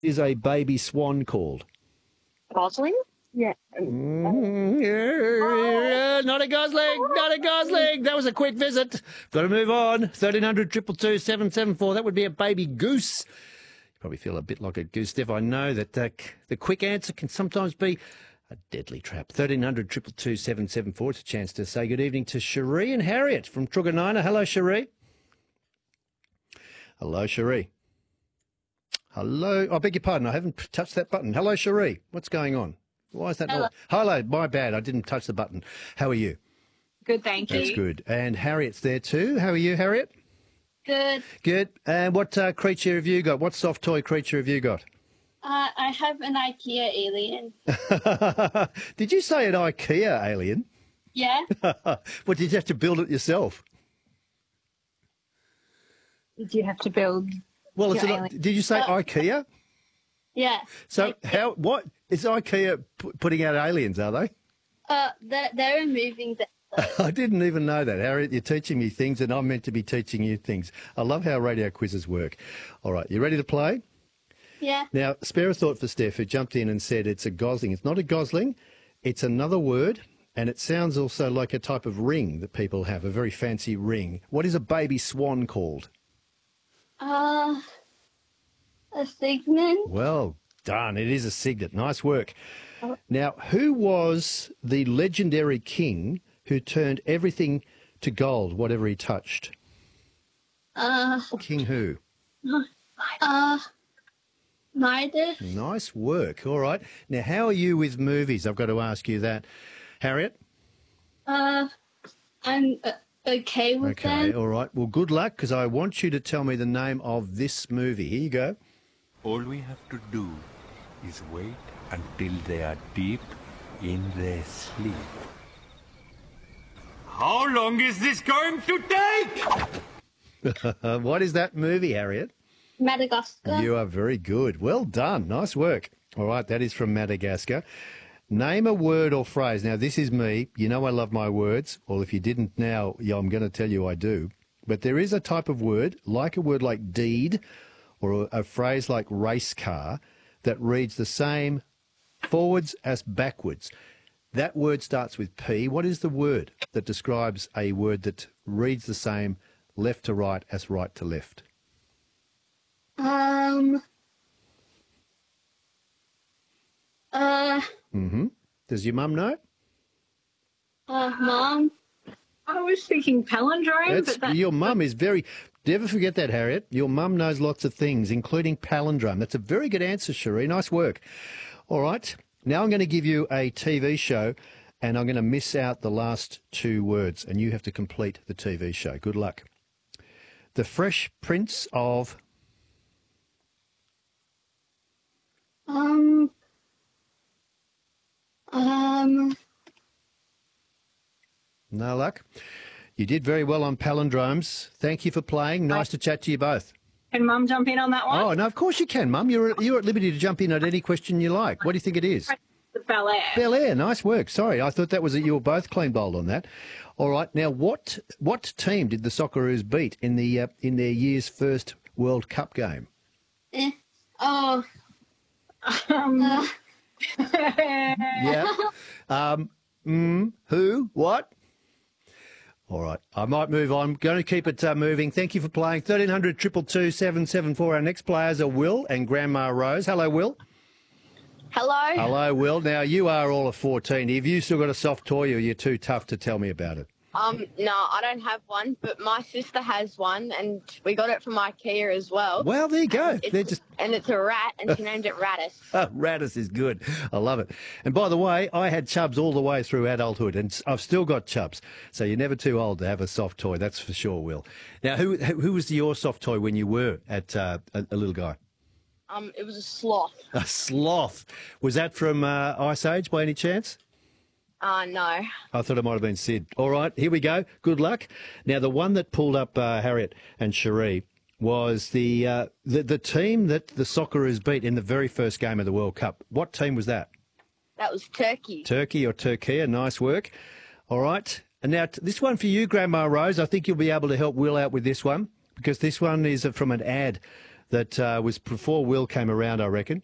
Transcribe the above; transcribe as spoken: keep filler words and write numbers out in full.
is a baby swan called? Gosling? Yeah. Mm, yeah, not a Gosling, not a Gosling. That was a quick visit. Got to move on. thirteen hundred, two two two, seven seven four. That would be a baby goose. You probably feel a bit like a goose, Steph. I know that uh, the quick answer can sometimes be a deadly trap. thirteen hundred, two two two, seven seven four. It's a chance to say good evening to Cherie and Harriet from Truganina. Hello, Cherie. Hello, Cherie. Hello. I beg your pardon. I haven't touched that button. Hello, Cherie. What's going on? Why is that Hello. not? Hello. My bad. I didn't touch the button. How are you? Good, thank you. That's good. And Harriet's there too. How are you, Harriet? Good. Good. And what uh, creature have you got? What soft toy creature have you got? Uh, I have an IKEA alien. Did you say an IKEA alien? Yeah. What, did you have to build it yourself? Did you have to build? Well, it's Your an, alien. did you say Uh, IKEA? Yeah. So Like, how? What is IKEA p- putting out aliens? Are they? Uh, they're, they're moving the. I didn't even know that, Harriet. You're teaching me things, and I'm meant to be teaching you things. I love how radio quizzes work. All right, you ready to play? Yeah. Now, spare a thought for Steph, who jumped in and said it's a gosling. It's not a gosling. It's another word, and it sounds also like a type of ring that people have, a very fancy ring. What is a baby swan called? Uh, a Sigmund. Well done. It is a signet. Nice work. Now, who was the legendary king who turned everything to gold, whatever he touched? Uh, King who? uh, Midas. Nice work. All right. Now, how are you with movies? I've got to ask you that. Harriet? Uh, I'm uh, okay with Okay, them. all right. Well, good luck, because I want you to tell me the name of this movie. Here you go. All we have to do is wait until they are deep in their sleep. How long is this going to take? What is that movie, Harriet? Madagascar. You are very good. Well done. Nice work. All right, that is from Madagascar. Name a word or phrase. Now, this is me. You know I love my words. Well, if you didn't now, yeah, I'm going to tell you I do. But there is a type of word, like a word like deed, or a, a phrase like race car, that reads the same forwards as backwards. That word starts with P. What is the word that describes a word that reads the same left to right as right to left? Um. Uh. Mm-hmm. Does your mum know? Uh, Mom. I was thinking palindrome, That's, but that, your mum is very... Never forget that, Harriet. Your mum knows lots of things, including palindrome. That's a very good answer, Cherie. Nice work. All right. Now I'm going to give you a T V show, and I'm going to miss out the last two words, and you have to complete the T V show. Good luck. The Fresh Prince of... Um. Um. No luck. You did very well on palindromes. Thank you for playing. Nice to chat to you both. can Mum jump in on that one? Oh, no, of course you can, Mum. You're, you're at liberty to jump in at any question you like. What do you think it is? The Bel Air. Bel Air, nice work. Sorry, I thought that was you were both clean bowled on that. All right, now what what team did the Socceroos beat in the uh, in their year's first World Cup game? Eh. Oh. Um, Uh, Yeah. Um. Mm, who? What? All right, I might move on. Going to keep it uh, moving. Thank you for playing. thirteen hundred, two two two, seven seven four. Our next players are Will and Grandma Rose. Hello, Will. Hello. Hello, Will. Now, you are all of fourteen. Have you still got a soft toy, or you're too tough to tell me about it? Um, no, I don't have one, but my sister has one, and we got it from IKEA as well. Well, there you go. It's, They're just... And it's a rat, and she named it Radis. Oh, Radis is good. I love it. And by the way, I had chubs all the way through adulthood, and I've still got chubs. So you're never too old to have a soft toy, that's for sure, Will. Now, who who was your soft toy when you were at uh, a, a little guy? Um, it was a sloth. A sloth. Was that from uh, Ice Age by any chance? Uh, no. I thought it might have been Sid. All right, here we go. Good luck. Now, the one that pulled up uh, Harriet and Cherie was the, uh, the the team that the Socceroos beat in the very first game of the World Cup. What team was that? That was Turkey. Turkey or Turkey. Nice work. All right. And now t- this one for you, Grandma Rose. I think you'll be able to help Will out with this one, because this one is from an ad that uh, was before Will came around, I reckon.